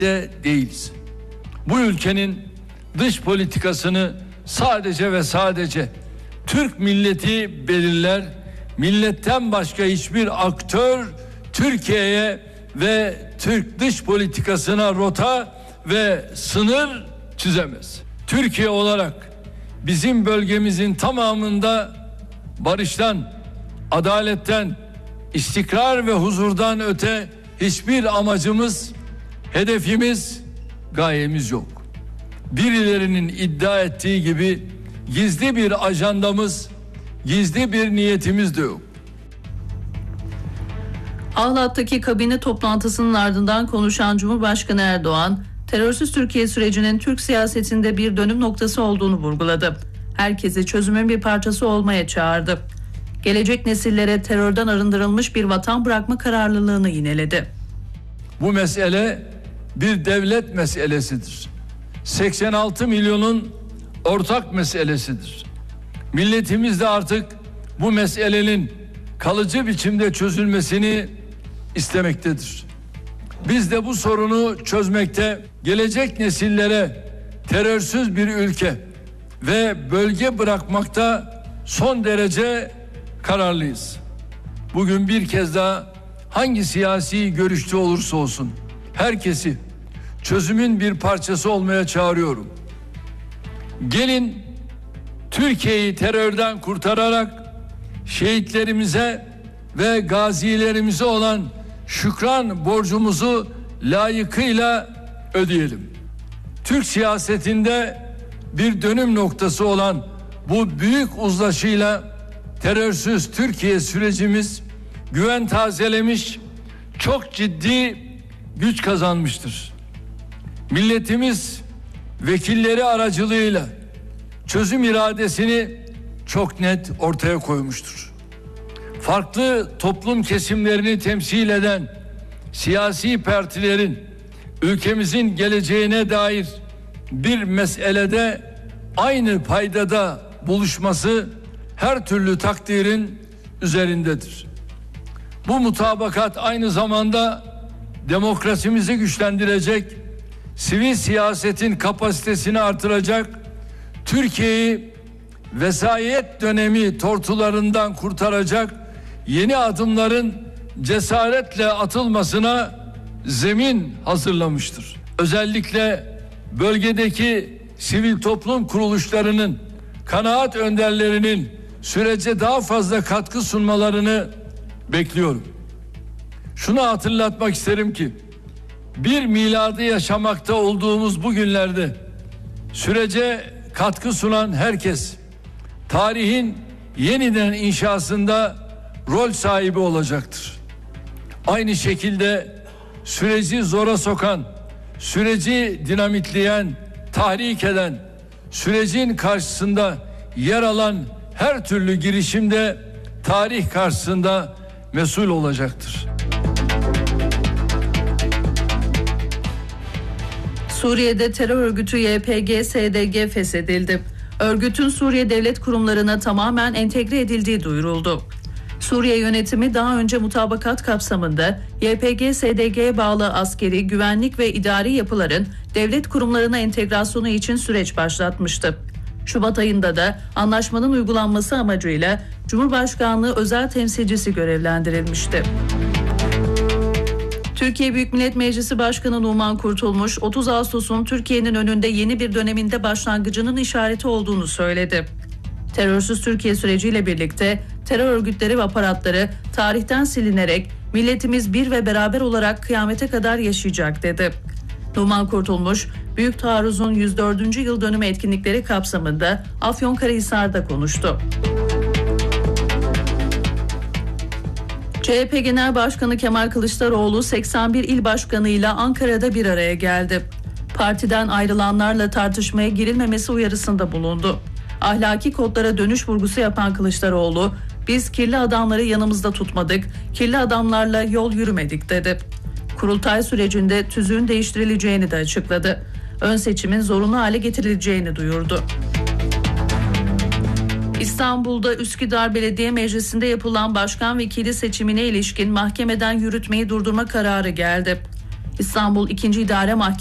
de değiliz. Bu ülkenin dış politikasını sadece ve sadece Türk milleti belirler. Milletten başka hiçbir aktör Türkiye'ye ve Türk dış politikasına rota ve sınır çizemez. Türkiye olarak bizim bölgemizin tamamında barıştan, adaletten, istikrar ve huzurdan öte hiçbir amacımız, hedefimiz, gayemiz yok. Birilerinin iddia ettiği gibi gizli bir ajandamız, gizli bir niyetimiz de yok. Ahlat'taki kabine toplantısının ardından konuşan Cumhurbaşkanı Erdoğan, terörsüz Türkiye sürecinin Türk siyasetinde bir dönüm noktası olduğunu vurguladı. Herkesi çözümün bir parçası olmaya çağırdı. Gelecek nesillere terörden arındırılmış bir vatan bırakma kararlılığını yineledi. Bu mesele bir devlet meselesidir. 86 milyonun ortak meselesidir. Milletimiz de artık bu meselenin kalıcı biçimde çözülmesini istemektedir. Biz de bu sorunu çözmekte, gelecek nesillere terörsüz bir ülke ve bölge bırakmakta son derece kararlıyız. Bugün bir kez daha hangi siyasi görüşte olursa olsun herkesi çözümün bir parçası olmaya çağırıyorum. Gelin Türkiye'yi terörden kurtararak şehitlerimize ve gazilerimize olan şükran borcumuzu layıkıyla ödeyelim. Türk siyasetinde bir dönüm noktası olan bu büyük uzlaşıyla terörsüz Türkiye sürecimiz güven tazelemiş, çok ciddi güç kazanmıştır. Milletimiz vekilleri aracılığıyla çözüm iradesini çok net ortaya koymuştur. Farklı toplum kesimlerini temsil eden siyasi partilerin ülkemizin geleceğine dair bir meselede aynı paydada buluşması her türlü takdirin üzerindedir. Bu mutabakat aynı zamanda demokrasimizi güçlendirecek, sivil siyasetin kapasitesini artıracak, Türkiye'yi vesayet dönemi tortularından kurtaracak yeni adımların cesaretle atılmasına zemin hazırlamıştır. Özellikle bölgedeki sivil toplum kuruluşlarının, kanaat önderlerinin sürece daha fazla katkı sunmalarını bekliyorum. Şunu hatırlatmak isterim ki, bir miladı yaşamakta olduğumuz bu günlerde sürece katkı sunan herkes tarihin yeniden inşasında rol sahibi olacaktır. Aynı şekilde süreci zora sokan, süreci dinamitleyen, tahrik eden, sürecin karşısında yer alan her türlü girişimde tarih karşısında mesul olacaktır. Suriye'de terör örgütü YPG-SDG feshedildi. Örgütün Suriye devlet kurumlarına tamamen entegre edildiği duyuruldu. Suriye yönetimi daha önce mutabakat kapsamında YPG-SDG'ye bağlı askeri, güvenlik ve idari yapıların devlet kurumlarına entegrasyonu için süreç başlatmıştı. Şubat ayında da anlaşmanın uygulanması amacıyla Cumhurbaşkanlığı özel temsilcisi görevlendirilmişti. Türkiye Büyük Millet Meclisi Başkanı Numan Kurtulmuş, 30 Ağustos'un Türkiye'nin önünde yeni bir döneminde başlangıcının işareti olduğunu söyledi. Terörsüz Türkiye süreciyle birlikte terör örgütleri ve aparatları tarihten silinerek milletimiz bir ve beraber olarak kıyamete kadar yaşayacak dedi. Numan Kurtulmuş, Büyük Taarruz'un 104. yıl dönümü etkinlikleri kapsamında Afyonkarahisar'da konuştu. CHP Genel Başkanı Kemal Kılıçdaroğlu 81 il başkanıyla Ankara'da bir araya geldi. Partiden ayrılanlarla tartışmaya girilmemesi uyarısında bulundu. Ahlaki kodlara dönüş vurgusu yapan Kılıçdaroğlu, "Biz kirli adamları yanımızda tutmadık, kirli adamlarla yol yürümedik" dedi. Kurultay sürecinde tüzüğün değiştirileceğini de açıkladı. Ön seçimin zorunlu hale getirileceğini duyurdu. İstanbul'da Üsküdar Belediye Meclisi'nde yapılan başkan vekili seçimine ilişkin mahkemeden yürütmeyi durdurma kararı geldi. İstanbul 2. İdare Mahkemesi